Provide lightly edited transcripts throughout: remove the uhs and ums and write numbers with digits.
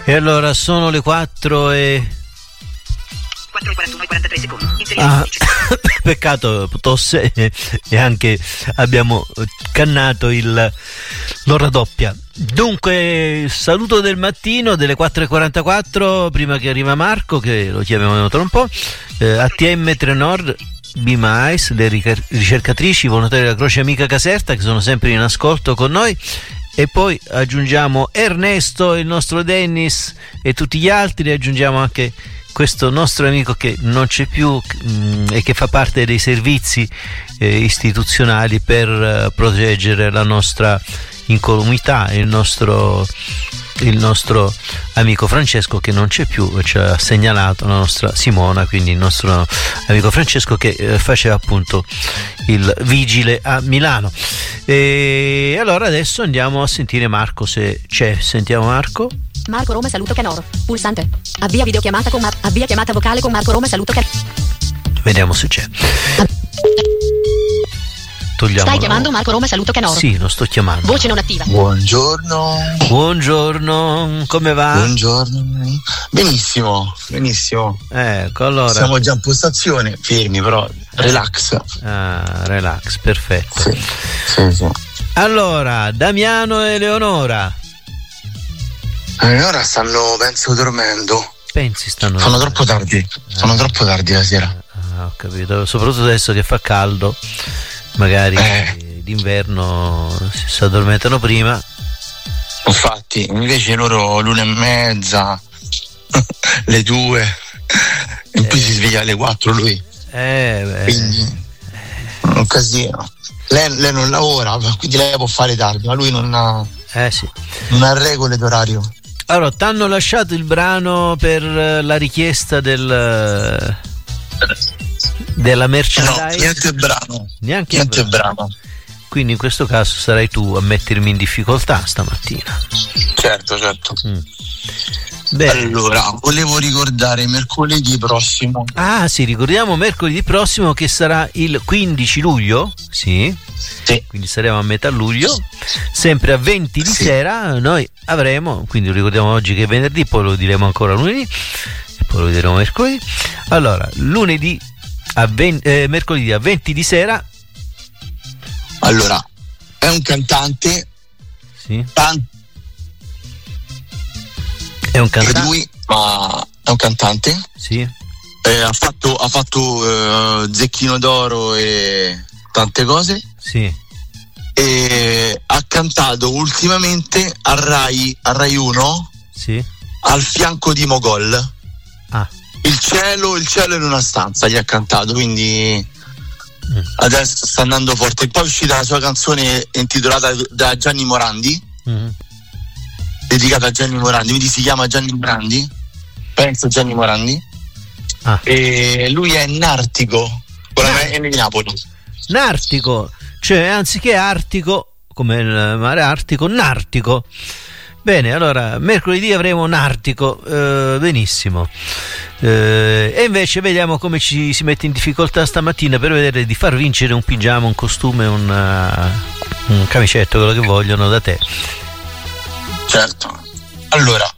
E allora sono le 4 e 4:41 e 43 secondi. Peccato, tosse e anche abbiamo cannato l'ora doppia. Dunque, saluto del mattino delle 4:44, prima che arriva Marco, che lo chiamiamo tra un po'. ATM Trenord, BMAIS, le ricercatrici volontarie della Croce Amica Caserta, che sono sempre in ascolto con noi. E poi aggiungiamo Ernesto, il nostro Dennis e tutti gli altri. Aggiungiamo anche questo nostro amico che non c'è più e che fa parte dei servizi istituzionali per proteggere la nostra incolumità, il nostro amico Francesco, che non c'è più, ci ha segnalato la nostra Simona, quindi il nostro amico Francesco, che faceva appunto il vigile a Milano. E allora adesso andiamo a sentire Marco, se c'è. Sentiamo Marco. Marco Roma, saluto Canoro. Pulsante. Avvia videochiamata con avvia chiamata vocale con Marco Roma, saluto Canoro. Vediamo se c'è. Togliamo. Stai chiamando Marco Roma, saluto Canoro? Sì, lo sto chiamando. Voce non attiva. Buongiorno. Buongiorno, come va? Buongiorno. Benissimo. Ecco, allora. Siamo già in postazione, fermi però, relax. Relax, perfetto. Sì. Allora, Damiano e Leonora. Ora stanno, penso, dormendo. Pensi stanno? Sono troppo tardi. Sono troppo tardi la sera. Ho capito. Soprattutto adesso che fa caldo, magari d'inverno si addormentano prima. Infatti, invece loro l'1:30, le 2, e poi si sveglia alle 4 lui. Quindi un casino. Lei non lavora, quindi lei può fare tardi, ma lui non ha regole d'orario. Allora, t'hanno lasciato il brano per la richiesta della merchandise? No, niente brano. Niente brano. Quindi in questo caso sarai tu a mettermi in difficoltà stamattina. Certo. Bene. Allora, volevo ricordare mercoledì prossimo. Sì, ricordiamo mercoledì prossimo, che sarà il 15 luglio. Sì. Quindi saremo a metà luglio, sempre a 20 di sera. Noi avremo, quindi lo ricordiamo oggi che è venerdì, poi lo diremo ancora lunedì e poi lo diremo mercoledì. Allora, mercoledì a 20 di sera. Allora, è un cantante. Sì. È un cantante. Lui, ma è un cantante. Sì. Ha fatto Zecchino d'Oro e tante cose. Sì. E ha cantato ultimamente a Rai 1. Sì. Al fianco di Mogol. Il cielo in una stanza gli ha cantato, quindi adesso sta andando forte. Poi è uscita la sua canzone intitolata da Gianni Morandi, dedicata a Gianni Morandi, quindi si chiama Gianni Morandi, penso Gianni Morandi. E lui è nartico, con la N di Napoli. Nartico, cioè anziché artico come il mare Artico, nartico. Bene, allora mercoledì avremo nartico, benissimo. E invece vediamo come ci si mette in difficoltà stamattina per vedere di far vincere un pigiama, un costume, un camicetto, quello che vogliono da te. Certo. Allora,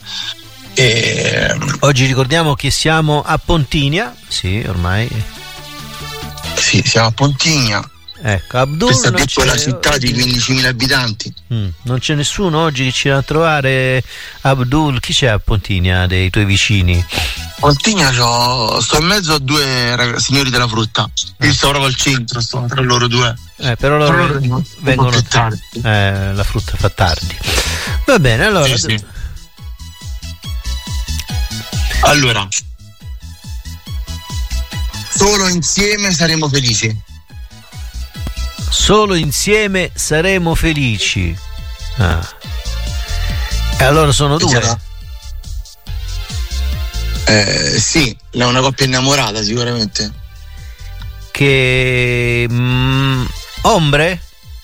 oggi ricordiamo che siamo a Pontinia. Sì, ormai. Sì, siamo a Pontinia. Ecco, Abdul, questa piccola città di 15.000 abitanti. Non c'è nessuno oggi che ci va a trovare. Abdul, chi c'è a Pontinia dei tuoi vicini? Pontinia sto in mezzo a due signori della frutta. Io sto proprio al centro, sto tra loro due. Però loro vengono tardi. La frutta fa tardi. Va bene, allora. Sì. Allora, solo insieme saremo felici. Solo insieme saremo felici. E allora sono due? Sì, è una coppia innamorata sicuramente. Che ombre?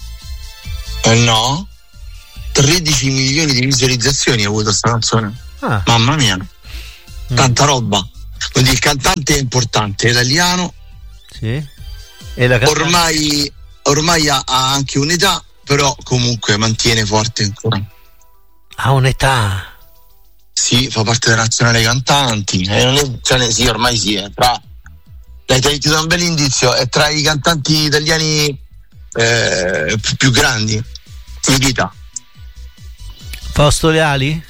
No. 13 milioni di visualizzazioni ha avuto sta canzone. Mamma mia. Tanta roba. Quindi il cantante è importante, è italiano. Sì. E la ormai ha anche un'età, però comunque mantiene forte ancora. Ha un'età? Sì, fa parte della nazionale cantanti. Non è, cioè, sì, ormai sì, è tra. Dai, ti do un bel indizio, è tra i cantanti italiani più grandi in vita. Fausto Leali?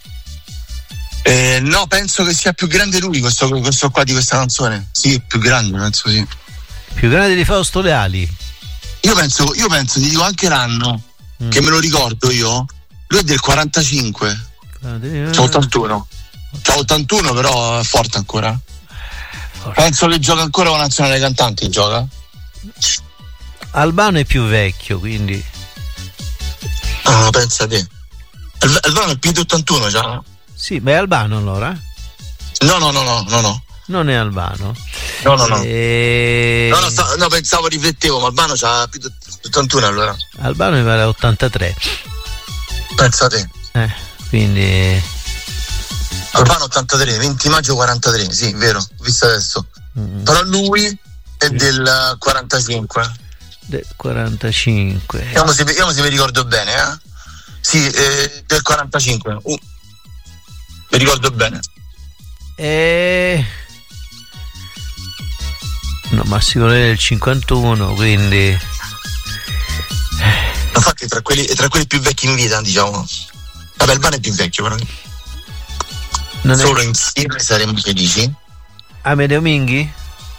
No, penso che sia più grande lui, questo qua di questa canzone. Sì, più grande, penso sì. Più grande di Fausto Leali? Io penso, ti dico anche l'anno, che me lo ricordo io. Lui è del 45. C'ha 81. C'ha 81, però è forte ancora. Penso che gioca ancora con la nazionale cantanti, gioca. Albano è più vecchio, quindi. Ah, pensa te. Albano è più di 81 già. Sì, ma è Albano allora? No. Non è Albano? No. No, pensavo, riflettevo, ma Albano c'ha più di 81 allora. Albano mi pare 83. Pensa te. Quindi. Albano 83, 20 maggio 43, sì, vero, visto adesso. Però lui è del 45. Del 45. Vediamo se mi ricordo bene, Sì, del 45. Mi ricordo bene. No, Massimo Lele del 51, quindi. Infatti tra quelli più vecchi in vita, diciamo. Vabbè, Albano è più vecchio, però. Solo insieme saremo felici. Amedeo Minghi?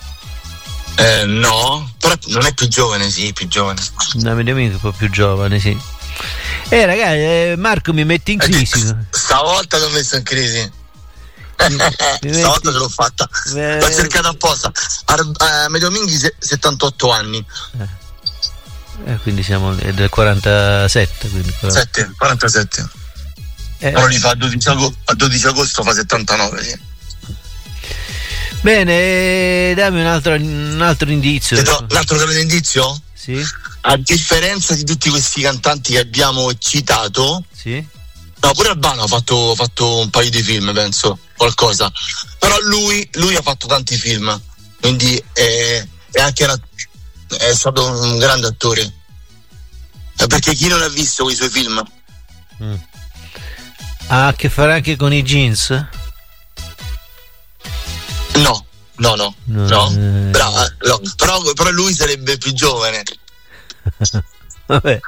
No, però non è più giovane, sì, più giovane. No, Amedeo Minghi è un po' più giovane, sì. Ragazzi, Marco mi metti in crisi. Stavolta l'ho messo in crisi. Stavolta ce l'ho fatta. L'ho cercata apposta. Amedeo Minghi 78 anni. Quindi siamo del 47. Quindi 47. Però li fa a 12 agosto fa 79, sì. Bene, dammi un altro indizio. Un altro grande indizio? Sì. A differenza di tutti questi cantanti che abbiamo citato, sì. No, pure Albano ha fatto un paio di film, penso, qualcosa. Però lui ha fatto tanti film, quindi è stato un grande attore. Perché chi non ha visto quei suoi film? Ha a che fare anche con i jeans? No. Brava, no. Però lui sarebbe più giovane. Vabbè.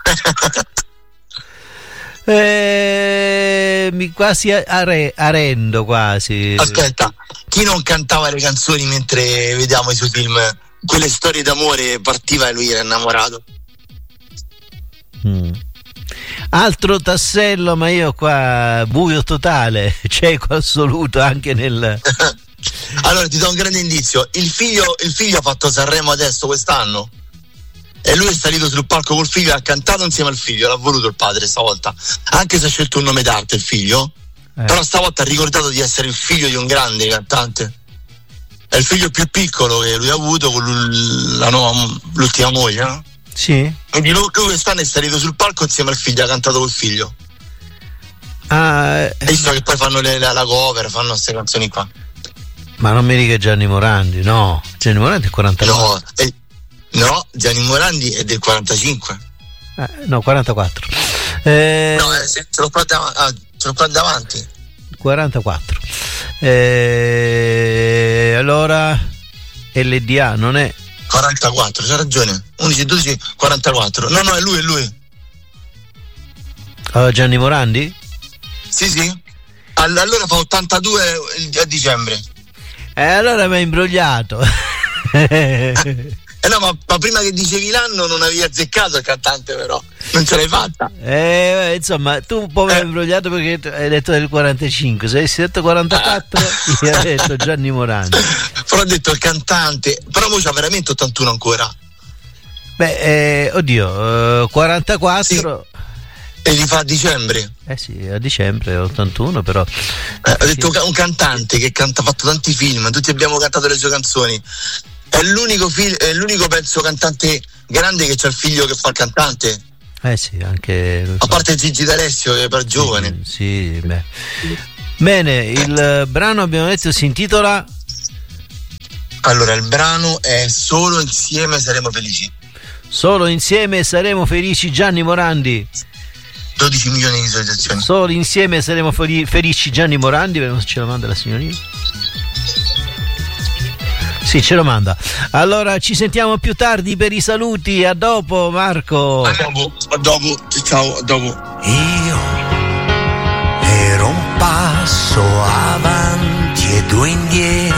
Mi quasi arendo quasi. Aspetta, chi non cantava le canzoni mentre vediamo i suoi film? Quelle storie d'amore, partiva e lui era innamorato. Altro tassello, ma io qua buio totale, cieco assoluto anche nel. Allora ti do un grande indizio. Il figlio ha fatto Sanremo adesso quest'anno e lui è salito sul palco col figlio e ha cantato insieme al figlio. L'ha voluto il padre stavolta, anche se ha scelto un nome d'arte il figlio, però stavolta ha ricordato di essere il figlio di un grande cantante. È il figlio più piccolo che lui ha avuto con l'ultima moglie, no? Sì. Quindi lui quest'anno è salito sul palco insieme al figlio, ha cantato col figlio. E visto che poi fanno la cover, fanno queste canzoni qua. Ma non mi dica Gianni Morandi, no? Gianni Morandi è 49. No, Gianni Morandi è del 45. No, 44. Ce l'ho qua davanti. 44. Allora LDA non è 44, c'ha ragione. 11, 12, 44. No, è lui. Gianni Morandi? Sì. Allora fa 82 a dicembre. Allora mi ha imbrogliato. No, ma prima che dicevi l'anno non avevi azzeccato il cantante, però non ce l'hai fatta. Insomma, tu un po' mi hai imbrogliato perché hai detto del 45. Se avessi detto 44 io avrei detto Gianni Morandi. Però ho detto il cantante. Però mo c'ha veramente 81 ancora. Oddio, 44 sì. E li fa a dicembre. Sì, a dicembre 81 però. Ho detto un cantante che ha fatto tanti film, tutti abbiamo cantato le sue canzoni. È l'unico penso cantante grande che c'ha il figlio che fa il cantante. Sì, anche a parte Gigi D'Alessio che è per giovane. Sì, beh. Bene, il brano abbiamo detto si intitola. Allora, il brano è Solo insieme saremo felici. Solo insieme saremo felici, Gianni Morandi. 12 milioni di visualizzazioni. Solo insieme saremo felici. Gianni Morandi, vediamo se ce la manda la signorina. Sì, ce lo manda. Allora ci sentiamo più tardi per i saluti. A dopo, Marco. A dopo. Ciao, a dopo. Io ero un passo avanti e due indietro.